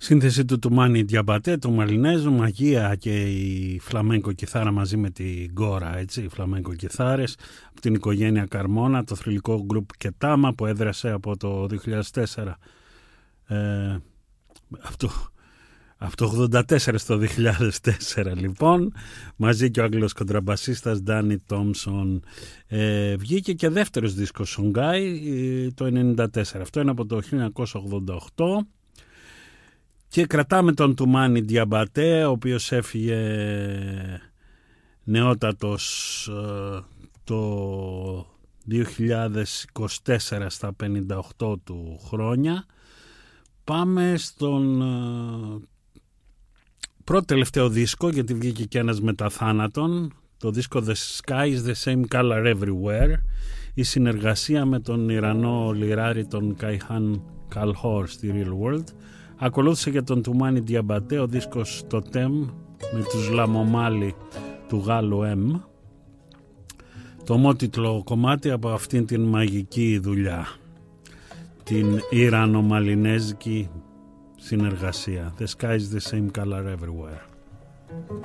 Σύνθεση του Τουμάνι Διαμπατέ, του Μαρινέζου, μαγεία και η φλαμέγκο κιθάρα μαζί με την Γκόρα, έτσι, οι φλαμέγκο κιθάρες από την οικογένεια Καρμόνα, το θρυλικό γκρουπ Κετάμα που έδρασε από το 2004 από το 84 στο 2004 λοιπόν, μαζί και ο Άγγλος κοντραμπασίστας Ντάνι Τόμσον. Βγήκε και δεύτερος δίσκος Σονγκάι το 1994, αυτό είναι από το 1988. Και κρατάμε τον Τουμάνι Διαμπατέ, ο οποίος έφυγε νεότατος το 2024 στα 58 του χρόνια. Πάμε στον πρώτο τελευταίο δίσκο, γιατί βγήκε και ένας μετά θάνατον, το δίσκο The Sky is the Same Color Everywhere, η συνεργασία με τον Ιρανό λιράρι τον Καϊχάν Καλχόρ στη Real World. Ακολούθησε για τον Τουμάνι Διαμπατέ ο δίσκος το Tem με τους Λαμομάλι του Γάλλου M, το ομότιτλο κομμάτι από αυτήν την μαγική δουλειά, την Ιρανο-μαλινέζικη συνεργασία. The Sky is the Same Color Everywhere.